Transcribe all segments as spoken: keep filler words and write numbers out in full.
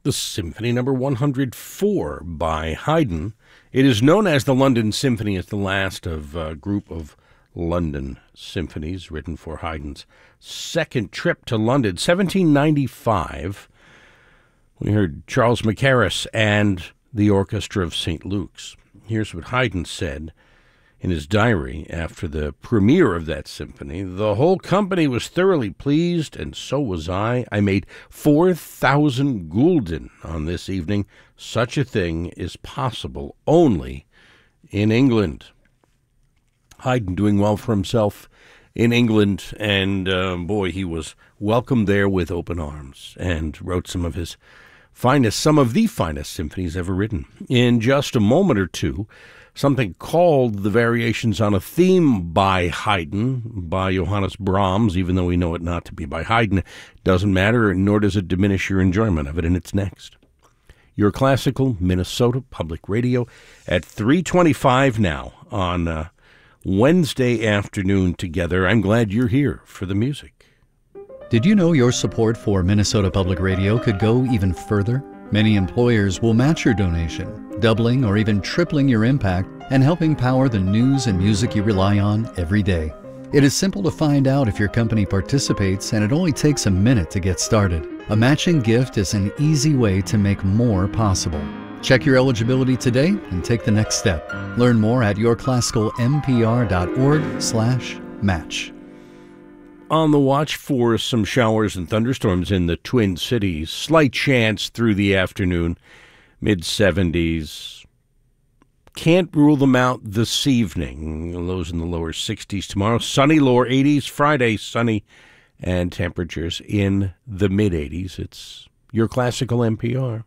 the Symphony Number one hundred four by Haydn. It is known as the London Symphony. It's the last of a group of London symphonies written for Haydn's second trip to London, seventeen ninety-five. We heard Charles Mackerras and the Orchestra of Saint Luke's. Here's what Haydn said in his diary after the premiere of that symphony. The whole company was thoroughly pleased, and so was I. I made four thousand gulden on this evening. Such a thing is possible only in England. Haydn doing well for himself in England, and uh, boy, he was welcomed there with open arms and wrote some of his finest, some of the finest symphonies ever written. In just a moment or two, something called The Variations on a Theme by Haydn, by Johannes Brahms, even though we know it not to be by Haydn. Doesn't matter, nor does it diminish your enjoyment of it, and it's next. Your Classical Minnesota Public Radio at three twenty-five now on uh, Wednesday afternoon together. I'm glad you're here for the music. Did you know your support for Minnesota Public Radio could go even further? Many employers will match your donation, doubling or even tripling your impact and helping power the news and music you rely on every day. It is simple to find out if your company participates, and it only takes a minute to get started. A matching gift is an easy way to make more possible. Check your eligibility today and take the next step. Learn more at yourclassicalmpr.org slash match. On the watch for some showers and thunderstorms in the Twin Cities. Slight chance through the afternoon, mid seventies. Can't rule them out this evening. Lows in the lower sixties tomorrow. Sunny, lower eighties. Friday, sunny, and temperatures in the mid eighties. It's your classical N P R.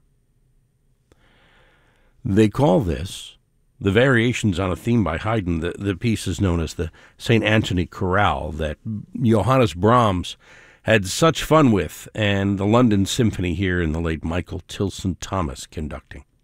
They call this The Variations on a Theme by Haydn. The, the piece is known as the Saint Anthony Chorale that Johannes Brahms had such fun with, and the London Symphony here in the late Michael Tilson Thomas conducting.